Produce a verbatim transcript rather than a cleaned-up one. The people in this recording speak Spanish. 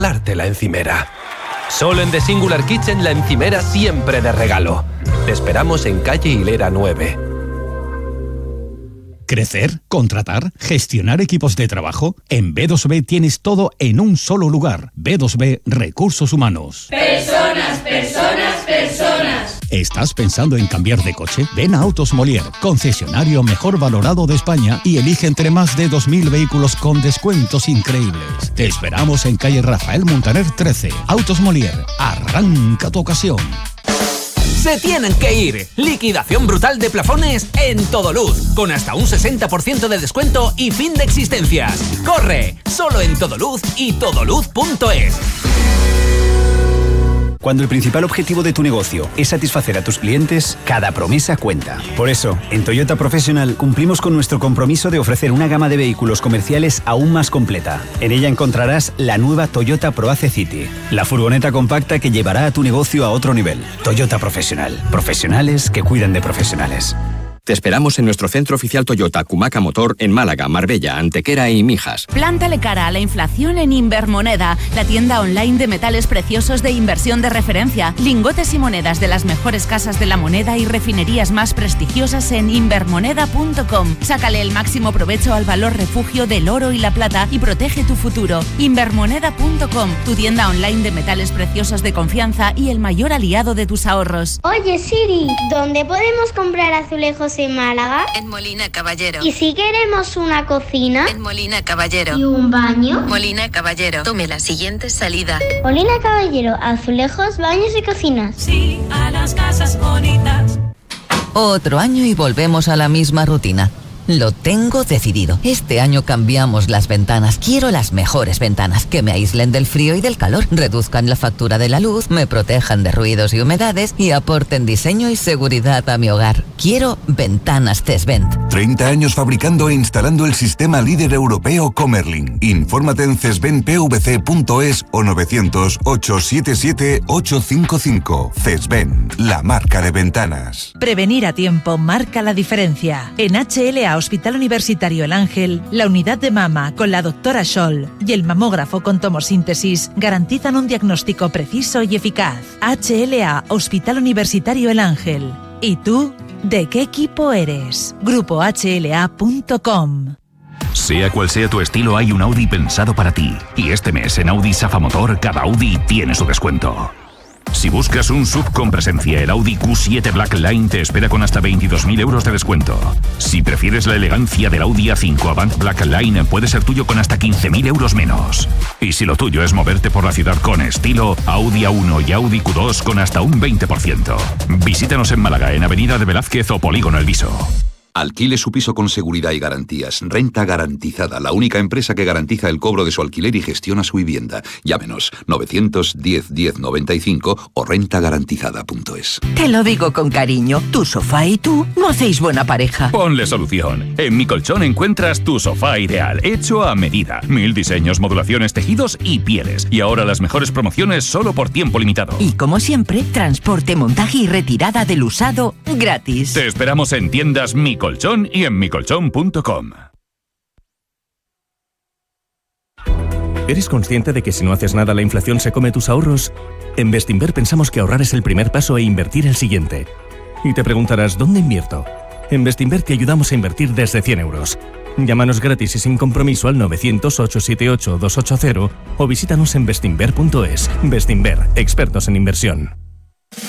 Darte la encimera. Solo en The Singular Kitchen la encimera siempre de regalo. Te esperamos en calle Hilera nueve. ¿Crecer? ¿Contratar? ¿Gestionar equipos de trabajo? En B dos B tienes todo en un solo lugar. B dos B Recursos Humanos. Personas, personas, personas. ¿Estás pensando en cambiar de coche? Ven a Autos Molière, concesionario mejor valorado de España, y elige entre más de dos mil vehículos con descuentos increíbles. Te esperamos en calle Rafael Montaner trece. Autos Molière, arranca tu ocasión. Se tienen que ir. Liquidación brutal de plafones en Todoluz, con hasta un sesenta por ciento de descuento y fin de existencias. ¡Corre! Solo en Todoluz y todoluz punto es. Cuando el principal objetivo de tu negocio es satisfacer a tus clientes, cada promesa cuenta. Por eso, en Toyota Professional cumplimos con nuestro compromiso de ofrecer una gama de vehículos comerciales aún más completa. En ella encontrarás la nueva Toyota ProAce City, la furgoneta compacta que llevará a tu negocio a otro nivel. Toyota Professional. Profesionales que cuidan de profesionales. Te esperamos en nuestro centro oficial Toyota Cumaca Motor en Málaga, Marbella, Antequera y Mijas. Plántale cara a la inflación en Invermoneda, la tienda online de metales preciosos de inversión de referencia. Lingotes y monedas de las mejores casas de la moneda y refinerías más prestigiosas en invermoneda punto com. Sácale el máximo provecho al valor refugio del oro y la plata y protege tu futuro. Invermoneda punto com, tu tienda online de metales preciosos de confianza y el mayor aliado de tus ahorros. Oye Siri, ¿dónde podemos comprar azulejos en Málaga? En Molina Caballero. ¿Y si queremos una cocina? En Molina Caballero. ¿Y un baño? Molina Caballero. Tome la siguiente salida. Molina Caballero, azulejos, baños y cocinas. Sí, a las casas bonitas. Otro año y volvemos a la misma rutina. Lo tengo decidido. Este año cambiamos las ventanas. Quiero las mejores ventanas, que me aíslen del frío y del calor, reduzcan la factura de la luz, me protejan de ruidos y humedades y aporten diseño y seguridad a mi hogar. Quiero Ventanas Cesvent. treinta años fabricando e instalando el sistema líder europeo Comerlin. Infórmate en cesvent p v c punto es o novecientos, ocho siete siete, ocho cinco cinco. Cesvent, la marca de ventanas. Prevenir a tiempo marca la diferencia. En H L A Hospital Universitario El Ángel, la unidad de mama con la doctora Scholl y el mamógrafo con tomosíntesis garantizan un diagnóstico preciso y eficaz. H L A Hospital Universitario El Ángel. ¿Y tú? ¿De qué equipo eres? grupo h l a punto com. Sea cual sea tu estilo, hay un Audi pensado para ti. Y este mes en Audi Safa Motor, cada Audi tiene su descuento. Si buscas un S U V con presencia, el Audi Q siete Black Line te espera con hasta veintidós mil euros de descuento. Si prefieres la elegancia del Audi A cinco Avant Black Line, puede ser tuyo con hasta quince mil euros menos. Y si lo tuyo es moverte por la ciudad con estilo, Audi A uno y Audi Q dos con hasta un veinte por ciento. Visítanos en Málaga, en Avenida de Velázquez o Polígono El Viso. Alquile su piso con seguridad y garantías. Renta Garantizada, la única empresa que garantiza el cobro de su alquiler y gestiona su vivienda. Llámenos novecientos diez diez noventa y cinco o renta garantizada punto es. Te lo digo con cariño, tu sofá y tú no hacéis buena pareja. Ponle solución. En Mi Colchón encuentras tu sofá ideal, hecho a medida. Mil diseños, modulaciones, tejidos y pieles. Y ahora las mejores promociones solo por tiempo limitado. Y como siempre, transporte, montaje y retirada del usado gratis. Te esperamos en tiendas Mi Colchón y en mi colchón punto com. ¿Eres consciente de que si no haces nada la inflación se come tus ahorros? En Bestinver pensamos que ahorrar es el primer paso e invertir el siguiente. Y te preguntarás, ¿dónde invierto? En Bestinver te ayudamos a invertir desde cien euros. Llámanos gratis y sin compromiso al novecientos, ocho siete ocho, dos ocho cero o visítanos en bestinver punto es. Bestinver, expertos en inversión.